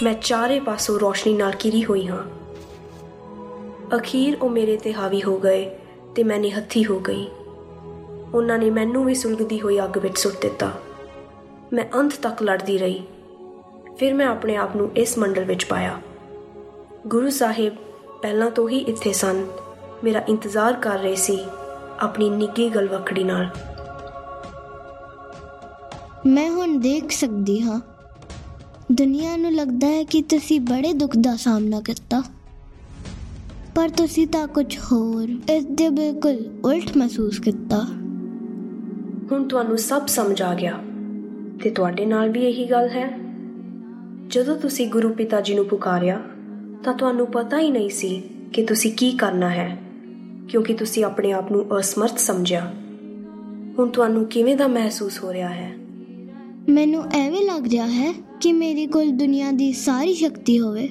ਮੈਂ ਚਾਰੇ ਪਾਸੋਂ ਰੌਸ਼ਨੀ ਨਾਲ ਘਿਰੀ ਹੋਈ ਹਾਂ। ਅਖੀਰ ਉਹ ਮੇਰੇ ਤੇ ਹਾਵੀ ਹੋ ਗਏ ਤੇ ਮੈਂ ਨਿਹੱਥੀ ਹੋ ਗਈ। ਉਹਨਾਂ ਨੇ ਮੈਨੂੰ ਵੀ ਸੁਲਗਦੀ ਹੋਈ ਅੱਗ ਵਿੱਚ ਸੁੱਟ ਦਿੱਤਾ। ਮੈਂ ਅੰਤ ਤੱਕ ਲੜਦੀ ਰਹੀ। ਫਿਰ ਮੈਂ ਆਪਣੇ ਆਪ ਨੂੰ ਇਸ ਮੰਡਲ ਵਿੱਚ ਪਾਇਆ। ਗੁਰੂ ਸਾਹਿਬ ਪਹਿਲਾਂ ਤੋਂ ਹੀ ਇੱਥੇ ਸਨ, ਮੇਰਾ ਇੰਤਜ਼ਾਰ ਕਰ ਰਹੇ ਸੀ ਆਪਣੀ ਨਿੱਘੀ ਗਲਵੱਕੜੀ ਨਾਲ। ਮੈਂ ਹੁਣ ਦੇਖ ਸਕਦੀ ਹਾਂ। ਦੁਨੀਆ ਨੂੰ ਲੱਗਦਾ ਹੈ ਕਿ ਤੁਸੀਂ ਬੜੇ ਦੁੱਖ ਦਾ ਸਾਹਮਣਾ ਕੀਤਾ, ਪਰ ਤੁਸੀਂ ਤਾਂ ਕੁਝ ਹੋਰ, ਇਸ ਦੇ ਬਿਲਕੁਲ ਉਲਟ ਮਹਿਸੂਸ ਕੀਤਾ। ਹੁਣ ਤੁਹਾਨੂੰ ਸਭ ਸਮਝ ਆ ਗਿਆ ਤੇ ਤੁਹਾਡੇ ਨਾਲ ਵੀ ਇਹੀ ਗੱਲ ਹੈ। ਜਦੋਂ ਤੁਸੀਂ ਗੁਰੂ ਪਿਤਾ ਜੀ ਨੂੰ ਪੁਕਾਰਿਆ ਤਾਂ ਤੁਹਾਨੂੰ ਪਤਾ ਹੀ ਨਹੀਂ ਸੀ ਕਿ ਤੁਸੀਂ ਕੀ ਕਰਨਾ ਹੈ, ਕਿਉਂਕਿ ਤੁਸੀਂ ਆਪਣੇ ਆਪ ਨੂੰ ਅਸਮਰਥ ਸਮਝਿਆ। ਹੁਣ ਤੁਹਾਨੂੰ ਕਿਵੇਂ ਦਾ ਮਹਿਸੂਸ ਹੋ ਰਿਹਾ ਹੈ? ਮੈਨੂੰ ਐਵੇਂ ਲੱਗ ਰਿਹਾ ਹੈ ਕਿ ਮੇਰੇ ਕੋਲ ਦੁਨੀਆ ਦੀ ਸਾਰੀ ਸ਼ਕਤੀ ਹੋਵੇ।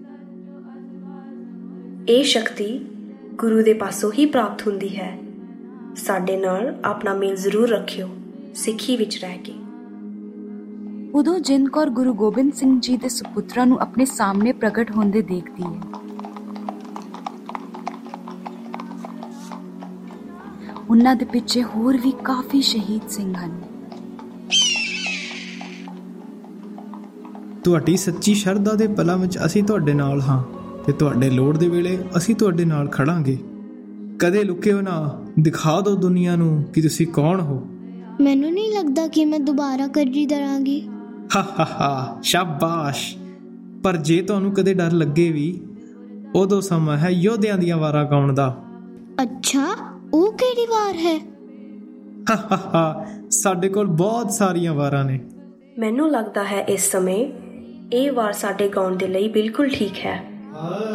ਇਹ ਸ਼ਕਤੀ ਗੁਰੂ ਦੇ ਪਾਸੋਂ ਹੀ ਪ੍ਰਾਪਤ ਹੁੰਦੀ ਹੈ। ਸਾਡੇ ਨਾਲ ਆਪਣਾ ਮੇਲ ਜ਼ਰੂਰ ਰੱਖਿਓ, ਸਿੱਖੀ ਵਿੱਚ ਰਹਿ ਕੇ। ਉਦੋਂ ਜਿੰਦ ਕੌਰ ਗੁਰੂ ਗੋਬਿੰਦ ਸਿੰਘ ਜੀ ਦੇ ਸੁਪੁੱਤਰਾਂ ਨੂੰ ਆਪਣੇ ਸਾਹਮਣੇ ਪ੍ਰਗਟ ਹੁੰਦੇ ਦੇਖਦੀ ਹੈ। ਉਹਨਾਂ ਦੇ ਪਿੱਛੇ ਹੋਰ ਵੀ ਕਾਫੀ ਸ਼ਹੀਦ ਸਿੰਘ ਹਨ। ਤੁਹਾਡੀ ਸੱਚੀ ਸ਼ਰਧਾ ਦੇ ਪਲਾਂ ਵਿੱਚ ਅਸੀਂ ਤੁਹਾਡੇ ਨਾਲ ਹਾਂ ਤੇ ਤੁਹਾਡੇ ਲੋੜ ਦੇ ਵੇਲੇ ਅਸੀਂ ਤੁਹਾਡੇ ਨਾਲ ਖੜਾਂਗੇ। ਕਦੇ ਲੁਕਿਓ ਨਾ, ਦਿਖਾ ਦਿਓ ਦੁਨੀਆ ਨੂੰ ਕਿ ਤੁਸੀਂ ਕੌਣ ਹੋ। ਮੈਨੂੰ ਨਹੀਂ ਲੱਗਦਾ ਕਿ ਮੈਂ ਦੁਬਾਰਾ ਕਰਜ਼ੀ ਦਰਾਂਗੀ। ਹਾ ਸ਼ਾਬਾਸ਼। ਪਰ ਜੇ ਤੁਹਾਨੂੰ ਕਦੇ ਡਰ ਲੱਗੇ ਵੀ, ਉਦੋਂ ਸਮਾਂ ਹੈ ਯੋਧਿਆਂ ਦੀਆਂ ਵਾਰਾਂ ਗਾਉਣ ਦਾ। ਅੱਛਾ, ਉਹ ਕਿਹੜੀ ਵਾਰ ਹੈ? ਸਾਡੇ ਕੋਲ ਬਹੁਤ ਸਾਰੀਆਂ ਵਾਰਾਂ ਨੇ। ਮੈਨੂੰ ਲੱਗਦਾ ਹੈ ਇਸ ਸਮੇਂ ਇਹ ਵਾਰ ਸਾਡੇ ਗਾਉਣ ਦੇ ਲਈ ਬਿਲਕੁਲ ਠੀਕ ਹੈ।